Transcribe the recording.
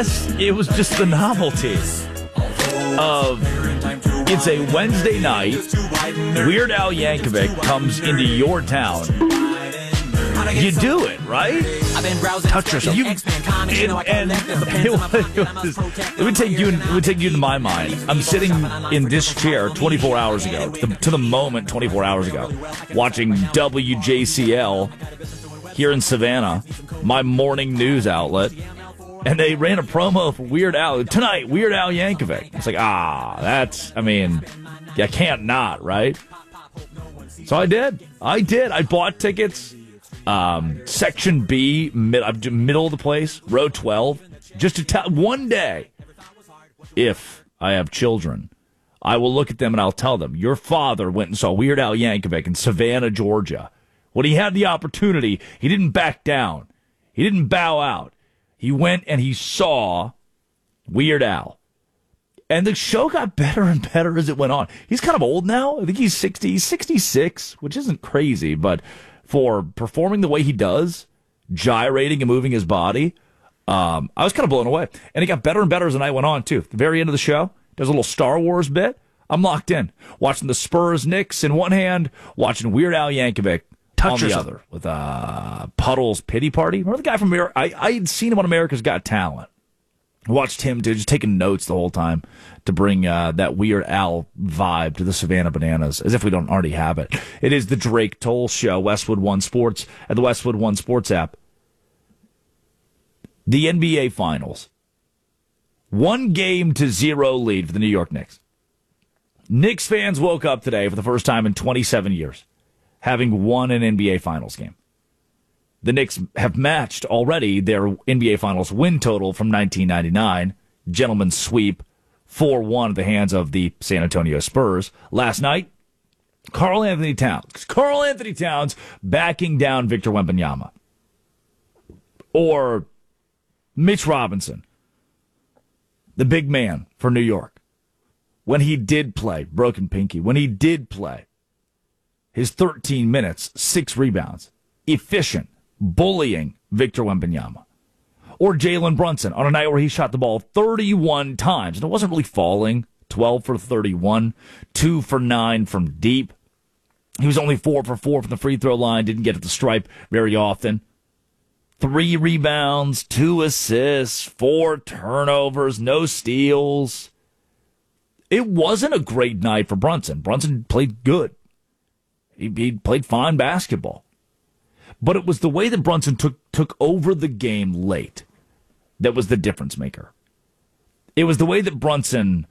It was just the novelty of it's a Wednesday night. Weird Al Yankovic comes into your town. You do it, right? Touch yourself. It would take you into my mind. I'm sitting in this chair 24 hours ago, to the moment 24 hours ago, watching WJCL here in Savannah, my morning news outlet, and they ran a promo for Weird Al. Tonight, Weird Al Yankovic. It's like, I can't not, right? So I did. I bought tickets. Section B, middle of the place, row 12. Just to tell one day, if I have children, I will look at them and I'll tell them, your father went and saw Weird Al Yankovic in Savannah, Georgia. When he had the opportunity, he didn't back down. He didn't bow out. He went and he saw Weird Al. And the show got better and better as it went on. He's kind of old now. I think he's 60, 66, which isn't crazy, but for performing the way he does, gyrating and moving his body, I was kind of blown away. And it got better and better as the night went on, too. At the very end of the show, does a little Star Wars bit. I'm locked in. Watching the Spurs Knicks in one hand, watching Weird Al Yankovic on the other with Puddle's Pity Party. Remember the guy from America? I had seen him on America's Got Talent. Watched him, dude, just taking notes the whole time to bring that Weird Al vibe to the Savannah Bananas, as if we don't already have it. It is the Drake Toll Show, Westwood One Sports, at the Westwood One Sports app. The NBA Finals. 1-0 lead for the New York Knicks. Knicks fans woke up today for the first time in 27 years, having won an NBA Finals game. The Knicks have matched already their NBA Finals win total from 1999. Gentleman's sweep, 4-1 at the hands of the San Antonio Spurs. Last night, Karl Anthony Towns backing down Victor Wembanyama. Or Mitch Robinson, the big man for New York. When he did play, broken pinky, when he did play, his 13 minutes, 6 rebounds, efficient, bullying Victor Wembanyama. Or Jalen Brunson on a night where he shot the ball 31 times. And it wasn't really falling. 12 for 31, 2 for 9 from deep. He was only 4 for 4 from the free throw line. Didn't get at the stripe very often. 3 rebounds, 2 assists, 4 turnovers, no steals. It wasn't a great night for Brunson. Brunson played good. He played fine basketball. But it was the way that Brunson took over the game late that was the difference maker. It was the way that Brunson